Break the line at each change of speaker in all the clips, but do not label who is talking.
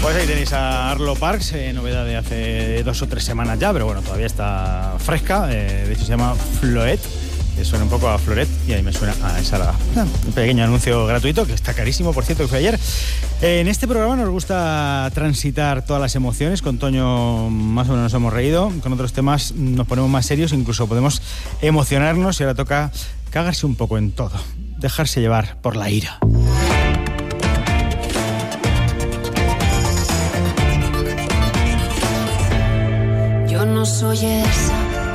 Pues ahí tenéis a Arlo Parks, novedad de hace 2 o 3 semanas ya, pero bueno, todavía está fresca. De hecho se llama Floet, que suena un poco a Floret y ahí me suena a ensalada. Un pequeño anuncio gratuito, que está carísimo, por cierto, que fue ayer. En este programa nos gusta transitar todas las emociones. Con Toño más o menos nos hemos reído, con otros temas nos ponemos más serios, incluso podemos emocionarnos y ahora toca cagarse un poco en todo, dejarse llevar por la ira.
No soy esa.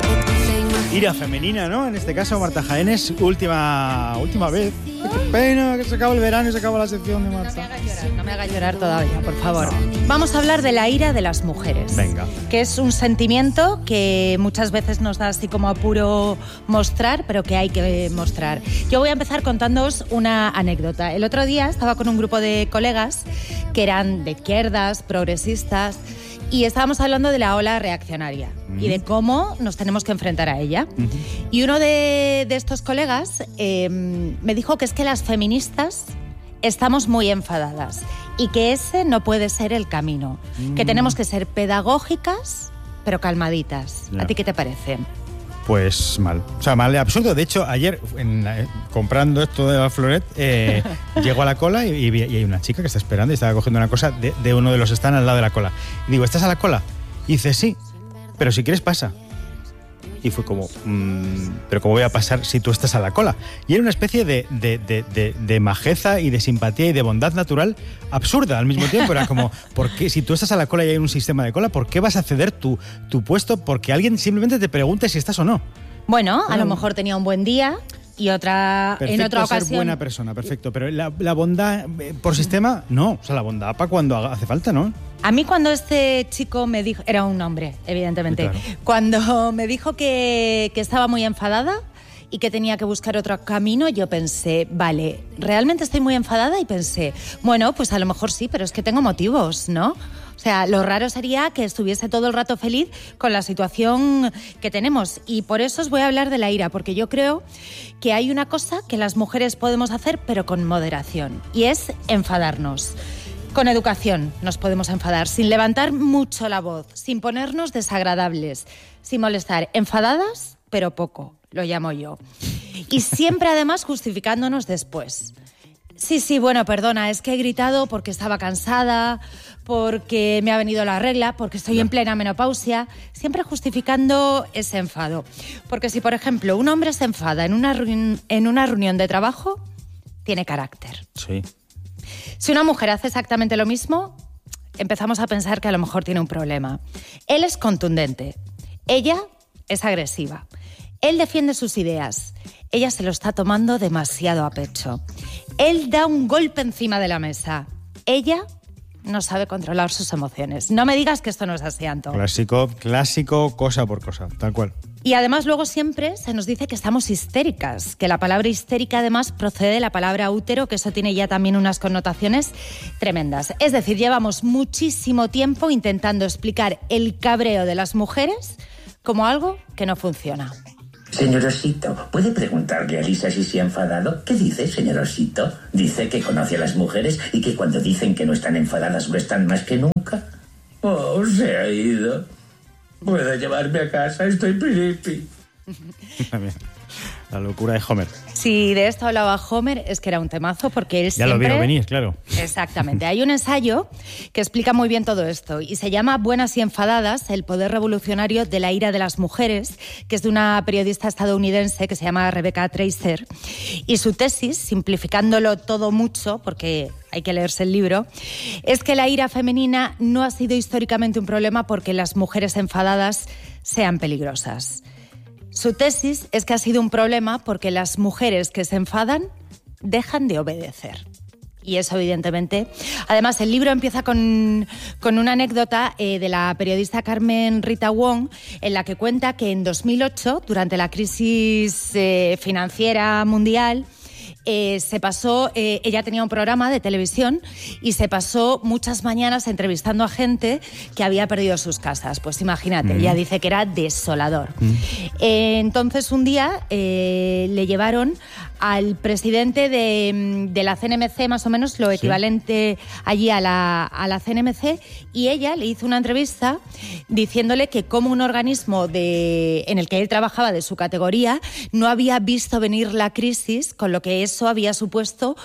Ira femenina, ¿no? En este caso, Marta Jaénes, última vez. Qué pena que se acaba el verano y se acaba la sección de Marta.
No me haga llorar todavía, por favor. Vamos a hablar de la ira de las mujeres.
Venga.
Que es un sentimiento que muchas veces nos da así como apuro mostrar, pero que hay que mostrar. Yo voy a empezar contándoos una anécdota. El otro día estaba con un grupo de colegas que eran de izquierdas, progresistas, y estábamos hablando de la ola reaccionaria y de cómo nos tenemos que enfrentar a ella. Y uno de estos colegas me dijo que es que las feministas estamos muy enfadadas y que ese no puede ser el camino, que tenemos que ser pedagógicas pero calmaditas.
Ya.
¿A ti qué te parece?
Pues mal. O sea, mal de absurdo. De hecho, ayer, comprando esto de la Floret, llego a la cola y hay una chica que está esperando y estaba cogiendo una cosa de uno de los stands al lado de la cola. Y digo, ¿estás a la cola? Y dice, sí, pero si quieres pasa. Y fue como, ¿pero cómo voy a pasar si tú estás a la cola? Y era una especie de majeza y de simpatía y de bondad natural absurda al mismo tiempo. Era como, ¿por qué? Si tú estás a la cola y hay un sistema de cola, ¿por qué vas a ceder tu puesto? Porque alguien simplemente te pregunte si estás o no.
Bueno, a lo mejor tenía un buen día y en otra ocasión...
Ser buena persona, perfecto. Pero la bondad por sistema, no. O sea, la bondad para cuando hace falta, ¿no?
A mí cuando este chico me dijo, era un hombre, evidentemente,
Claro.
Cuando me dijo que estaba muy enfadada y que tenía que buscar otro camino, yo pensé, vale, realmente estoy muy enfadada y pensé, bueno, pues a lo mejor sí, pero es que tengo motivos, ¿no? O sea, lo raro sería que estuviese todo el rato feliz con la situación que tenemos. Y por eso os voy a hablar de la ira, porque yo creo que hay una cosa que las mujeres podemos hacer, pero con moderación, y es enfadarnos. Con educación nos podemos enfadar, sin levantar mucho la voz, sin ponernos desagradables, sin molestar. Enfadadas, pero poco, lo llamo yo. Y siempre además justificándonos después. Sí, bueno, perdona, es que he gritado porque estaba cansada, porque me ha venido la regla, porque estoy en plena menopausia, siempre justificando ese enfado. Porque si, por ejemplo, un hombre se enfada en una reunión de trabajo, tiene carácter.
Sí.
Si una mujer hace exactamente lo mismo, empezamos a pensar que a lo mejor tiene un problema. Él es contundente, ella es agresiva, él defiende sus ideas, ella se lo está tomando demasiado a pecho. Él da un golpe encima de la mesa, ella no sabe controlar sus emociones. No me digas que esto no es así, Anto.
Clásico, cosa por cosa, tal cual.
Y además luego siempre se nos dice que estamos histéricas, que la palabra histérica además procede de la palabra útero, que eso tiene ya también unas connotaciones tremendas. Es decir, llevamos muchísimo tiempo intentando explicar el cabreo de las mujeres como algo que no funciona.
Señor Osito, ¿puede preguntarle a Lisa si se ha enfadado? ¿Qué dice, señor Osito? Dice que conoce a las mujeres y que cuando dicen que no están enfadadas lo están más que nunca. Oh, se ha ido. ¿Puedo llevarme a casa? Estoy piripi.
La locura de Homer.
Si de esto hablaba Homer, es que era un temazo, porque él
Ya
siempre...
lo veo venir, claro.
Exactamente. Hay un ensayo que explica muy bien todo esto y se llama Buenas y enfadadas, el poder revolucionario de la ira de las mujeres, que es de una periodista estadounidense que se llama Rebecca Traister. Y su tesis, simplificándolo todo mucho, porque hay que leerse el libro, es que la ira femenina no ha sido históricamente un problema porque las mujeres enfadadas sean peligrosas. Su tesis es que ha sido un problema porque las mujeres que se enfadan dejan de obedecer. Y eso, evidentemente. Además, el libro empieza con una anécdota de la periodista Carmen Rita Wong, en la que cuenta que en 2008, durante la crisis financiera mundial, se pasó, ella tenía un programa de televisión y se pasó muchas mañanas entrevistando a gente que había perdido sus casas. Pues imagínate, ella dice que era desolador. Entonces un día le llevaron al presidente de la CNMC, más o menos lo equivalente allí a la CNMC, y ella le hizo una entrevista diciéndole que como un organismo en el que él trabajaba de su categoría no había visto venir la crisis, con lo que eso había supuesto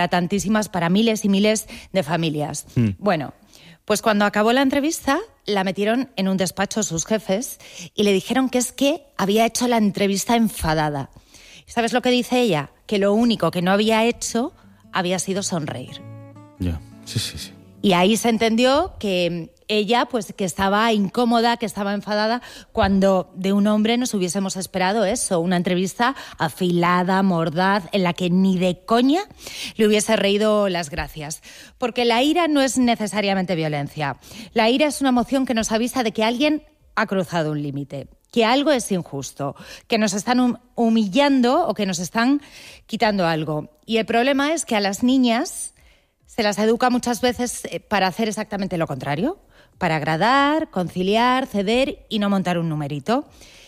para miles y miles de familias. Bueno, pues cuando acabó la entrevista, la metieron en un despacho sus jefes y le dijeron que es que había hecho la entrevista enfadada. ¿Sabes lo que dice ella? Que lo único que no había hecho había sido sonreír.
Ya, sí.
Y ahí se entendió que ella, pues, que estaba incómoda, que estaba enfadada, cuando de un hombre nos hubiésemos esperado eso, una entrevista afilada, mordaz, en la que ni de coña le hubiese reído las gracias. Porque la ira no es necesariamente violencia. La ira es una emoción que nos avisa de que alguien ha cruzado un límite, que algo es injusto, que nos están humillando o que nos están quitando algo. Y el problema es que a las niñas se las educa muchas veces para hacer exactamente lo contrario, para agradar, conciliar, ceder y no montar un numerito.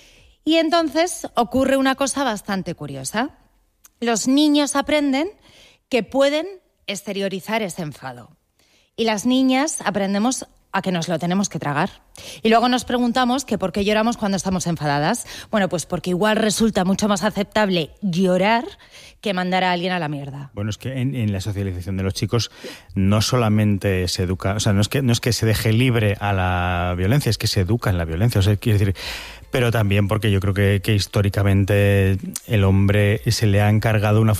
Y entonces ocurre una cosa bastante curiosa. Los niños aprenden que pueden exteriorizar ese enfado. Y las niñas aprendemos a que nos lo tenemos que tragar. Y luego nos preguntamos que por qué lloramos cuando estamos enfadadas. Bueno, pues porque igual resulta mucho más aceptable llorar que mandar a alguien a la mierda.
Bueno, es que en la socialización de los chicos no solamente se educa, o sea, no es que se deje libre a la violencia, es que se educa en la violencia. O sea, quiero decir, pero también porque yo creo que históricamente el hombre se le ha encargado una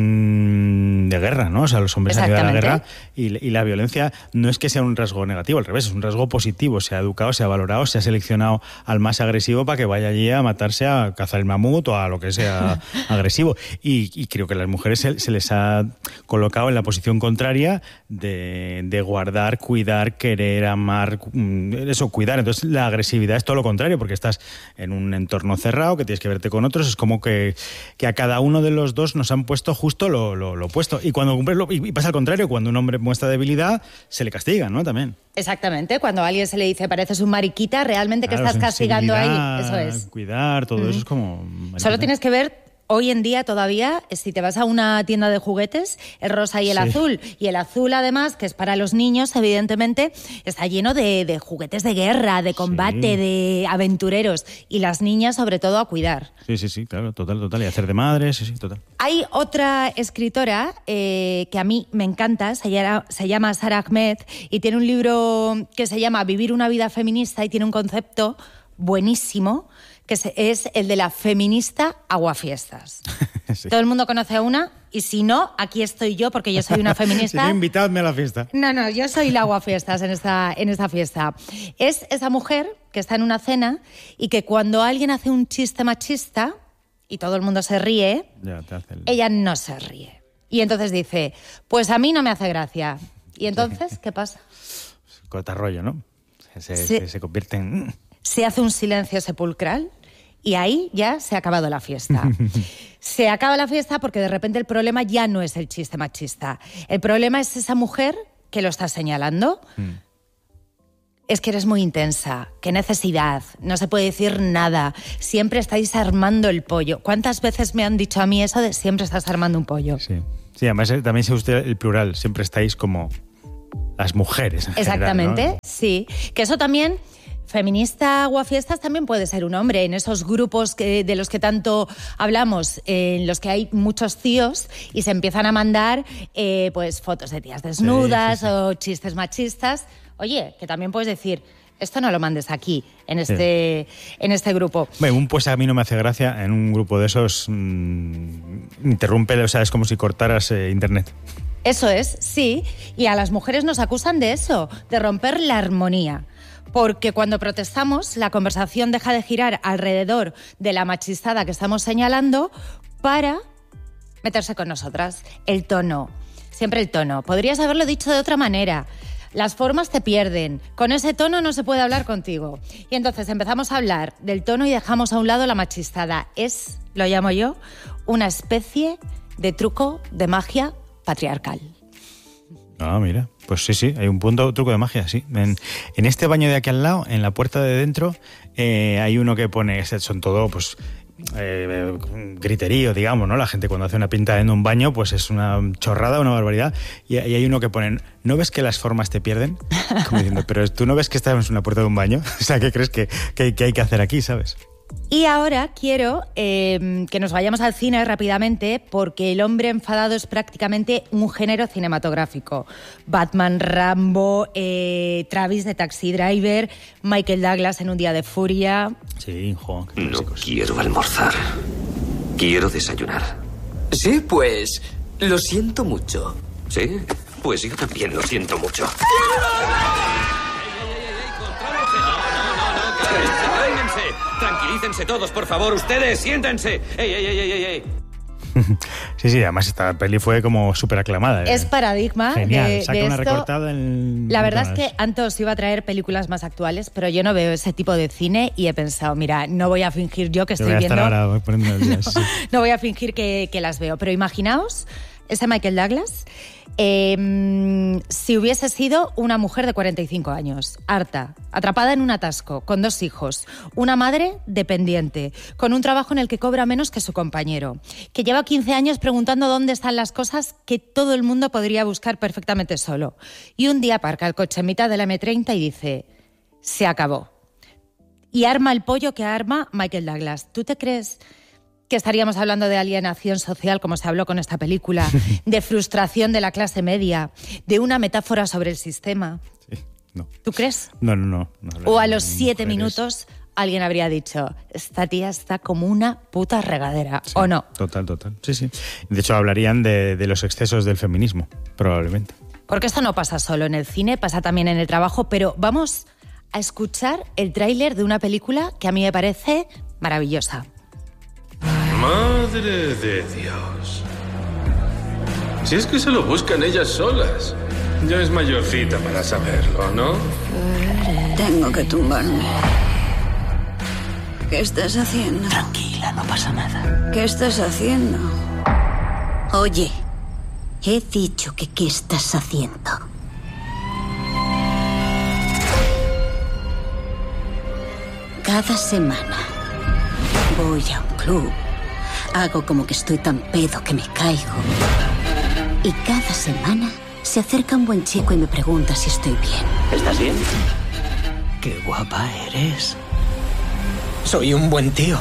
función de guerra, ¿no? O sea, los hombres han ido a la guerra y la violencia no es que sea un rasgo negativo, al revés, es un rasgo positivo. Se ha educado, se ha valorado, se ha seleccionado al más agresivo para que vaya allí a matarse, a cazar el mamut o a lo que sea agresivo. Y creo que a las mujeres se les ha colocado en la posición contraria de guardar, cuidar, querer, amar, eso, cuidar. Entonces la agresividad es todo lo contrario, porque estás en un entorno cerrado, que tienes que verte con otros. Es como que a cada uno de los dos nos han puesto justo lo opuesto. Y cuando cumples y pasa al contrario, cuando un hombre muestra debilidad, se le castiga, ¿no? También.
Exactamente, cuando a alguien se le dice pareces un mariquita, realmente que estás castigando ahí, eso es.
Cuidar, todo eso es como...
Solo tienes que ver... Hoy en día todavía, si te vas a una tienda de juguetes, el rosa y el azul. Y el azul, además, que es para los niños, evidentemente, está lleno de juguetes de guerra, de combate, de aventureros. Y las niñas, sobre todo, a cuidar.
Sí, claro, total. Y hacer de madre, sí, total.
Hay otra escritora que a mí me encanta, se llama Sara Ahmed, y tiene un libro que se llama Vivir una vida feminista, y tiene un concepto buenísimo, que es el de la feminista aguafiestas. Sí. Todo el mundo conoce a una, y si no, aquí estoy yo, porque yo soy una feminista.
Sí, invitadme a la fiesta.
No, yo soy la aguafiestas en esta fiesta. Es esa mujer que está en una cena y que cuando alguien hace un chiste machista y todo el mundo se ríe, ella no se ríe. Y entonces dice, pues a mí no me hace gracia. Y entonces, ¿qué pasa?
Corta rollo, ¿no? Se convierte en...
Se hace un silencio sepulcral. Y ahí ya se ha acabado la fiesta. Se acaba la fiesta porque de repente el problema ya no es el chiste machista. El problema es esa mujer que lo está señalando. Es que eres muy intensa. Qué necesidad. No se puede decir nada. Siempre estáis armando el pollo. ¿Cuántas veces me han dicho a mí eso de siempre estás armando un pollo?
Sí, además también se usa el plural. Siempre estáis como las mujeres en
exactamente,
general, ¿no?
Sí. Que eso también... Feminista aguafiestas también puede ser un hombre. En esos grupos de los que tanto hablamos, en los que hay muchos tíos y se empiezan a mandar pues fotos de tías desnudas o chistes machistas. Oye, que también puedes decir, esto no lo mandes aquí, en este grupo.
Bueno, pues a mí no me hace gracia en un grupo de esos interrumpe, o sea, es como si cortaras internet.
Eso es, sí. Y a las mujeres nos acusan de eso, de romper la armonía. Porque cuando protestamos, la conversación deja de girar alrededor de la machistada que estamos señalando para meterse con nosotras. El tono, siempre el tono. Podrías haberlo dicho de otra manera. Las formas te pierden. Con ese tono no se puede hablar contigo. Y entonces empezamos a hablar del tono y dejamos a un lado la machistada. Es, lo llamo yo, una especie de truco de magia patriarcal.
Ah, mira, pues sí, hay un truco de magia, sí. En este baño de aquí al lado, en la puerta de dentro, hay uno que pone, son todo, pues, griterío, digamos, ¿no? La gente cuando hace una pintada en un baño, pues es una chorrada, una barbaridad. Y hay uno que ponen, ¿no ves que las formas te pierden? Como diciendo, pero tú no ves que estamos en una puerta de un baño. O sea, ¿qué crees que hay que hacer aquí, sabes?
Y ahora quiero que nos vayamos al cine rápidamente, porque El hombre enfadado es prácticamente un género cinematográfico. Batman, Rambo, Travis de Taxi Driver, Michael Douglas en Un día de furia.
Sí, jo, qué
No
clásicos.
quiero almorzar. Quiero desayunar. Sí, pues lo siento mucho. ¿Sí? Pues yo también lo siento mucho. Tranquilícense todos, por favor, ustedes, siéntense. ¡Ey!
Sí, además esta peli fue como súper aclamada.
Es paradigma.
Genial, saca
de
una
esto.
recortada en...
La verdad es que Antos iba a traer películas más actuales, pero yo no veo ese tipo de cine y he pensado, mira, no voy a fingir yo que estoy viendo...
Ahora poniendo el día,
no,
sí.
no voy a fingir que las veo, pero imaginaos ese Michael Douglas si hubiese sido una mujer de 45 años, harta, atrapada en un atasco, con 2 hijos, una madre dependiente, con un trabajo en el que cobra menos que su compañero, que lleva 15 años preguntando dónde están las cosas que todo el mundo podría buscar perfectamente solo. Y un día aparca el coche en mitad de la M30 y dice, se acabó. Y arma el pollo que arma Michael Douglas. ¿Tú te crees que estaríamos hablando de alienación social, como se habló con esta película, de frustración de la clase media, de una metáfora sobre el sistema?
Sí, no.
¿Tú crees?
No.
O a los 7 minutos alguien habría dicho, esta tía está como una puta regadera,
Sí,
¿o no?
Total. Sí. De hecho, hablarían de los excesos del feminismo, probablemente.
Porque esto no pasa solo en el cine, pasa también en el trabajo, pero vamos a escuchar el tráiler de una película que a mí me parece maravillosa.
Madre de Dios. Si es que se lo buscan ellas solas. Ya es mayorcita para saberlo, ¿no?
Tengo que tumbarme. ¿Qué estás haciendo?
Tranquila, no pasa nada.
¿Qué estás haciendo?
Oye, he dicho que ¿qué estás haciendo? Cada semana voy a un club, hago como que estoy tan pedo que me caigo. Y cada semana se acerca un buen chico y me pregunta si estoy bien.
¿Estás bien? Qué guapa eres. Soy un buen tío.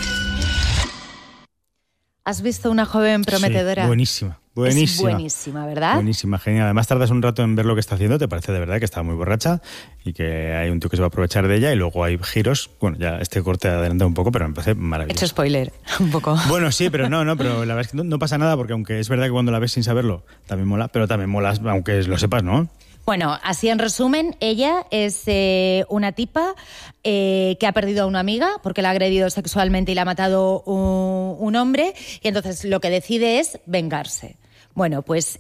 ¿Has visto una joven prometedora?
Sí, buenísima.
Es buenísima, ¿verdad?
Buenísima, genial. Además tardas un rato en ver lo que está haciendo, te parece de verdad que está muy borracha y que hay un tío que se va a aprovechar de ella y luego hay giros. Bueno, ya este corte adelanta un poco, pero me parece
He
maravilloso.
hecho spoiler, un poco.
Bueno, sí, pero pero la verdad es que no pasa nada porque aunque es verdad que cuando la ves sin saberlo también mola, pero también mola aunque lo sepas, ¿no?
Bueno, así en resumen, ella es una tipa que ha perdido a una amiga porque la ha agredido sexualmente y la ha matado un hombre, y entonces lo que decide es vengarse. Bueno, pues,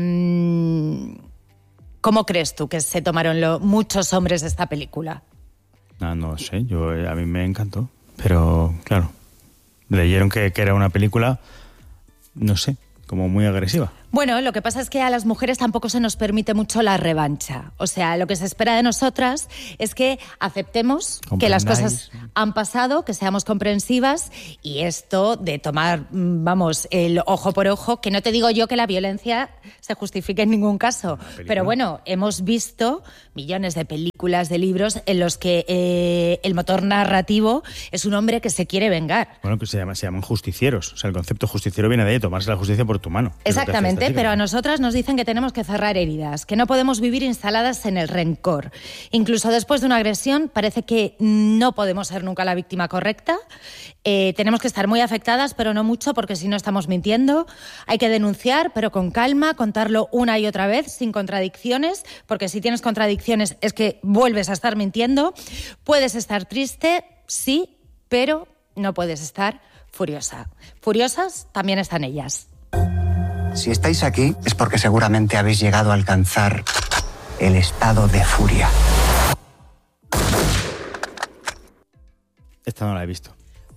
¿cómo crees tú que se tomaron muchos hombres de esta película?
No sé, a mí me encantó, pero claro, leyeron que era una película, no sé, como muy agresiva.
Bueno, lo que pasa es que a las mujeres tampoco se nos permite mucho la revancha. O sea, lo que se espera de nosotras es que aceptemos que las cosas han pasado, que seamos comprensivas, y esto de tomar, el ojo por ojo, que no te digo yo que la violencia se justifique en ningún caso, pero bueno, hemos visto millones de películas, de libros en los que el motor narrativo es un hombre que se quiere vengar.
Bueno, que se llaman justicieros. O sea, el concepto justiciero viene de ahí, tomarse la justicia por tu mano.
Exactamente, pero a nosotras nos dicen que tenemos que cerrar heridas, que no podemos vivir instaladas en el rencor. Incluso después de una agresión parece que no podemos ser nunca la víctima correcta. Tenemos que estar muy afectadas, pero no mucho, porque si no estamos mintiendo. Hay que denunciar, pero con calma, contarlo una y otra vez, sin contradicciones, porque si tienes contradicciones es que vuelves a estar mintiendo. Puedes estar triste, sí, pero no puedes estar furiosa. Furiosas también están ellas.
Si estáis aquí es porque seguramente habéis llegado a alcanzar el estado de furia.
Esta no la he visto.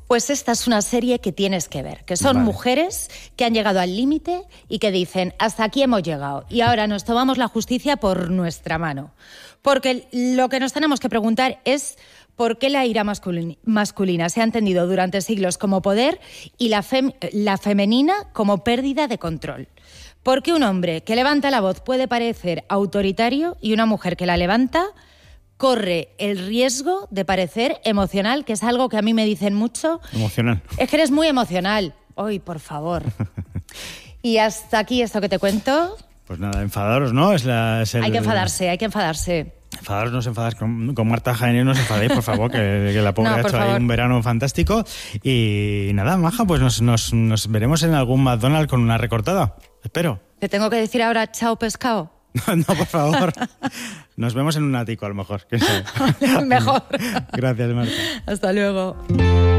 Pues esta es una serie que tienes que ver, que son mujeres que han llegado al límite y que dicen, hasta aquí hemos llegado y ahora nos tomamos la justicia por nuestra mano. Porque lo que nos tenemos que preguntar es por qué la ira masculina se ha entendido durante siglos como poder y la femenina como pérdida de control. ¿Por qué un hombre que levanta la voz puede parecer autoritario y una mujer que la levanta corre el riesgo de parecer emocional, que es algo que a mí me dicen mucho?
Emocional.
Es que eres muy emocional. Ay, por favor. Y hasta aquí esto que te cuento.
Pues nada, enfadaros, ¿no? Hay
que enfadarse.
Enfadaros, no os enfadéis con Marta Jaén, no os enfadéis, por favor, que la pobre ha hecho ahí un verano fantástico. Y nada, Maja, pues nos veremos en algún McDonald's con una recortada. Espero.
¿Te tengo que decir ahora chao pescado?
No, por favor. Nos vemos en un ático, a lo mejor.
Mejor.
Gracias, Marta.
Hasta luego.